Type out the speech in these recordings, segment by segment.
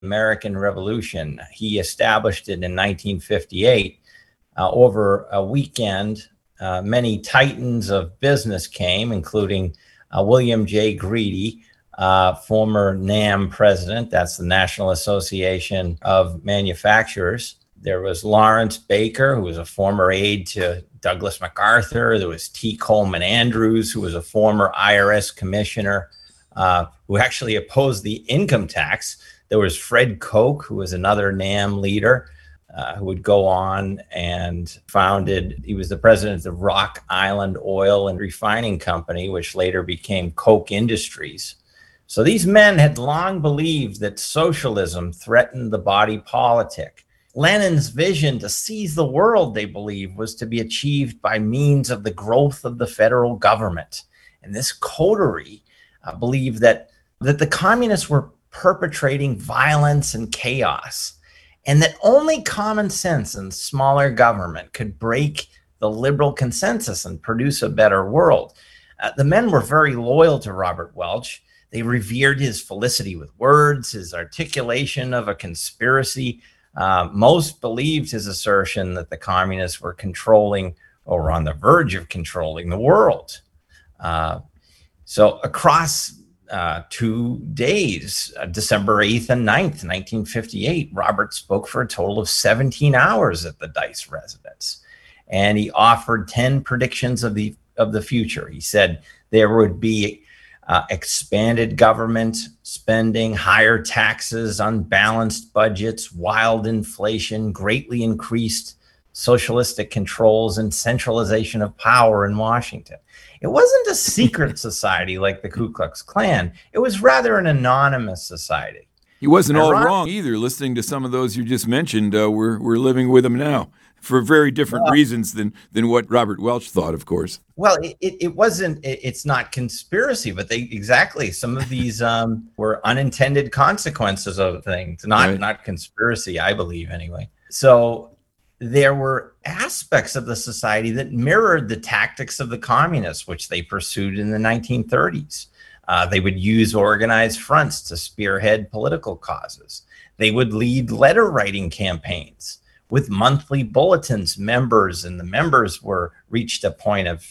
American Revolution. He established it in 1958. Over a weekend, many titans of business came, including William J. Greedy, former NAM president. That's the National Association of Manufacturers. There was Lawrence Baker, who was a former aide to Douglas MacArthur. There was T. Coleman Andrews, who was a former IRS commissioner, who actually opposed the income tax. There was Fred Koch, who was another NAM leader, who would go on and he was the president of Rock Island Oil and Refining Company, which later became Koch Industries. So these men had long believed that socialism threatened the body politic. Lenin's vision to seize the world, they believed, was to be achieved by means of the growth of the federal government. And this coterie believed that the communists were perpetrating violence and chaos, and that only common sense and smaller government could break the liberal consensus and produce a better world. The men were very loyal to Robert Welch. They revered his felicity with words, his articulation of a conspiracy. Most believed his assertion that the communists were controlling or were on the verge of controlling the world. So across 2 days, December 8th and 9th, 1958, Robert spoke for a total of 17 hours at the Dice residence. And he offered 10 predictions of the future. He said there would be expanded government spending, higher taxes, unbalanced budgets, wild inflation, greatly increased socialistic controls, and centralization of power in Washington. It wasn't a secret society like the Ku Klux Klan. It was rather an anonymous society. He wasn't all wrong either. Listening to some of those you just mentioned, we're living with him now for very different reasons than what Robert Welch thought, of course. Well, it's not conspiracy, but some of these were unintended consequences of things, not conspiracy, I believe anyway. So there were aspects of the society that mirrored the tactics of the communists, which they pursued in the 1930s. They would use organized fronts to spearhead political causes. They would lead letter writing campaigns with monthly bulletins. The members reached a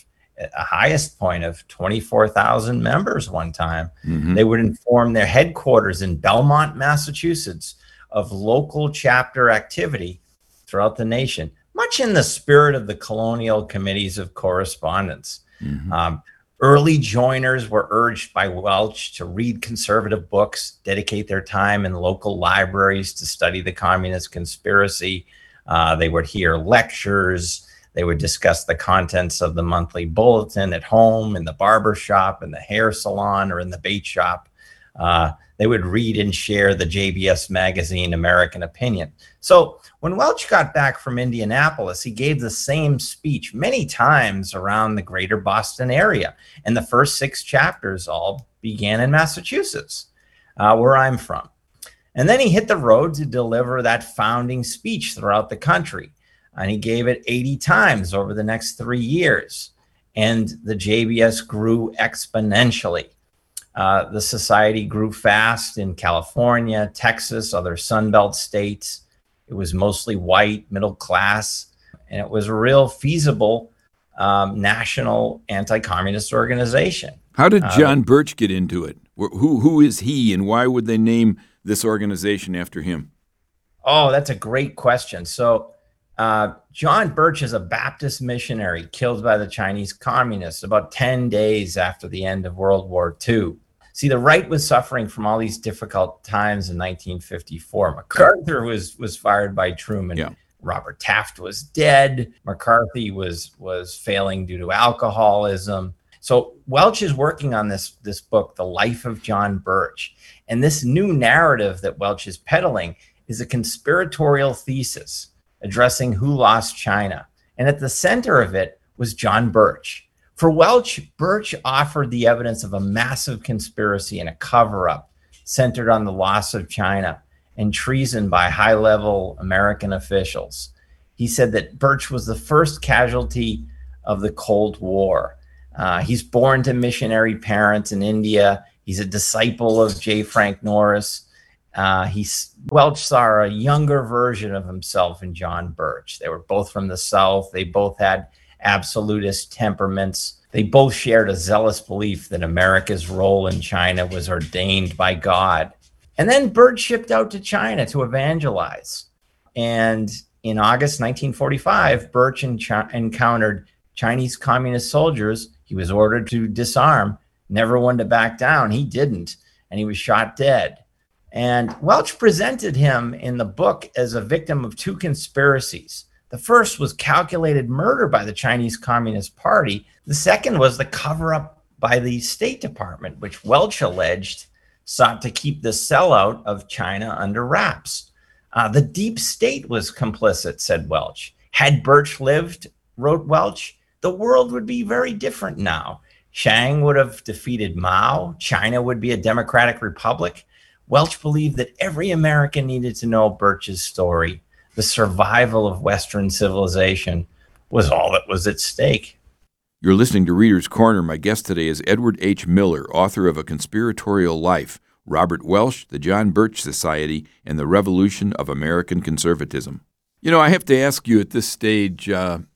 highest point of 24,000 members one time. Mm-hmm. They would inform their headquarters in Belmont, Massachusetts, of local chapter activity throughout the nation, much in the spirit of the colonial committees of correspondence. Mm-hmm. Early joiners were urged by Welch to read conservative books, dedicate their time in local libraries to study the communist conspiracy. They would hear lectures. They would discuss the contents of the monthly bulletin at home, in the barber shop, in the hair salon, or in the bait shop. They would read and share the JBS magazine, American Opinion. So when Welch got back from Indianapolis, he gave the same speech many times around the greater Boston area. And the first 6 chapters all began in Massachusetts, where I'm from. And then he hit the road to deliver that founding speech throughout the country. And he gave it 80 times over the next 3 years. And the JBS grew exponentially. The society grew fast in California, Texas, other Sunbelt states. It was mostly white, middle class, and it was a real feasible national anti-communist organization. How did John Birch get into it? Who is he, and why would they name this organization after him? Oh, that's a great question. So John Birch is a Baptist missionary killed by the Chinese communists about 10 days after the end of World War II. See, the right was suffering from all these difficult times in 1954. MacArthur was fired by Truman. Yeah. Robert Taft was dead. McCarthy was failing due to alcoholism. So Welch is working on this book, The Life of John Birch. And this new narrative that Welch is peddling is a conspiratorial thesis addressing who lost China. And at the center of it was John Birch. For Welch, Birch offered the evidence of a massive conspiracy and a cover-up centered on the loss of China and treason by high-level American officials. He said that Birch was the first casualty of the Cold War. He's born to missionary parents in India. He's a disciple of J. Frank Norris. Welch saw a younger version of himself in John Birch. They were both from the South. They both had absolutist temperaments. They both shared a zealous belief that America's role in China was ordained by God. And then Birch shipped out to China to evangelize. And in August 1945, Birch encountered Chinese communist soldiers. He was ordered to disarm, never one to back down. He didn't, and he was shot dead. And Welch presented him in the book as a victim of two conspiracies. The first was calculated murder by the Chinese Communist Party. The second was the cover-up by the State Department, which Welch alleged sought to keep the sellout of China under wraps. The deep state was complicit, said Welch. Had Birch lived, wrote Welch, the world would be very different now. Chiang would have defeated Mao. China would be a democratic republic. Welch believed that every American needed to know Birch's story. The survival of Western civilization was all that was at stake. You're listening to Reader's Corner. My guest today is Edward H. Miller, author of A Conspiratorial Life, Robert Welch, the John Birch Society, and the Revolution of American Conservatism. You know, I have to ask you at this stage,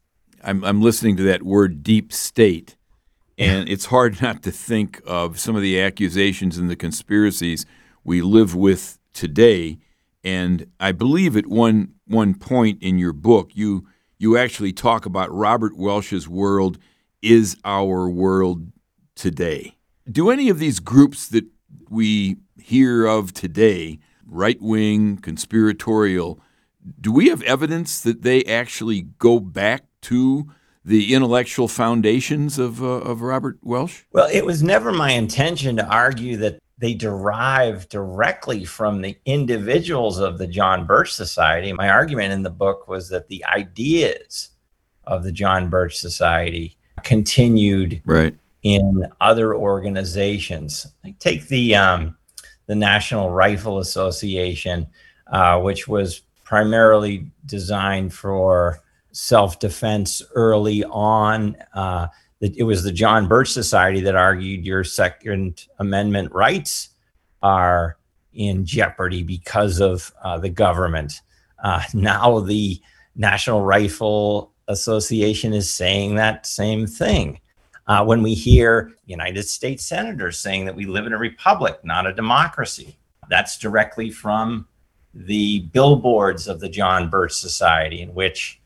I'm listening to that word deep state, and it's hard not to think of some of the accusations and the conspiracies we live with today. And I believe at one point in your book, you actually talk about Robert Welch's world is our world today. Do any of these groups that we hear of today, right-wing, conspiratorial, do we have evidence that they actually go back to the intellectual foundations of Robert Welch? Well, it was never my intention to argue that they derive directly from the individuals of the John Birch Society. My argument in the book was that the ideas of the John Birch Society continued in other organizations. Take the National Rifle Association, which was primarily designed for self-defense early on. It was the John Birch Society that argued your Second Amendment rights are in jeopardy because of the government. Now the National Rifle Association is saying that same thing. When we hear United States senators saying that we live in a republic, not a democracy, that's directly from the billboards of the John Birch Society, in which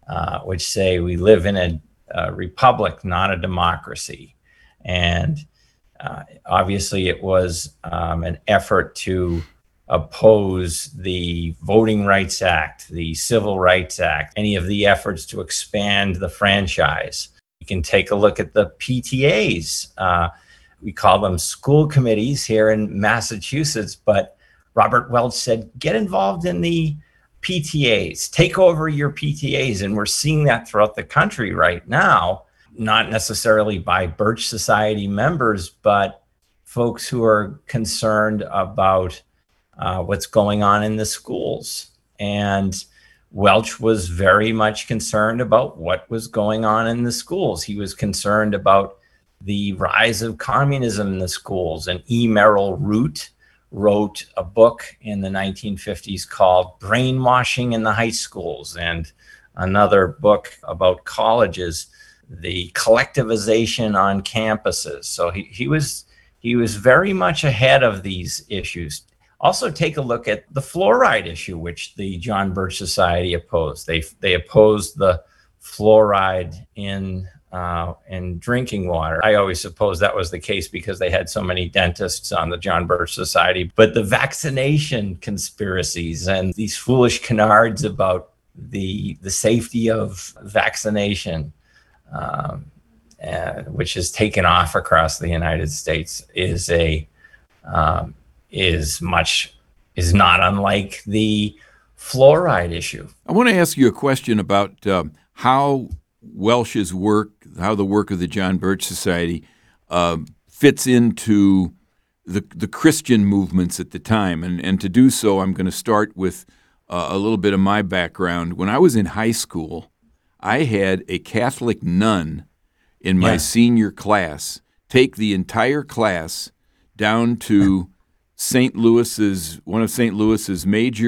say we live in a republic, not a democracy. And obviously it was an effort to oppose the Voting Rights Act, the Civil Rights Act, any of the efforts to expand the franchise. You can take a look at the PTAs. We call them school committees here in Massachusetts, but Robert Welch said, get involved in the PTAs, take over your PTAs. And we're seeing that throughout the country right now, not necessarily by Birch Society members, but folks who are concerned about what's going on in the schools. And Welch was very much concerned about what was going on in the schools. He was concerned about the rise of communism in the schools. And E. Merrill Root wrote a book in the 1950s called Brainwashing in the High Schools, and another book about colleges, the collectivization on campuses. So he was very much ahead of these issues. Also, take a look at the fluoride issue, which the John Birch Society opposed. They opposed the fluoride in drinking water. I always supposed that was the case because they had so many dentists on the John Birch Society. But the vaccination conspiracies and these foolish canards about the safety of vaccination, which has taken off across the United States, is not unlike the fluoride issue. I want to ask you a question about how Welch's work, how the work of the John Birch Society fits into the Christian movements at the time. And to do so, I'm going to start with a little bit of my background. When I was in high school, I had a Catholic nun in my senior class take the entire class down to St. Louis's major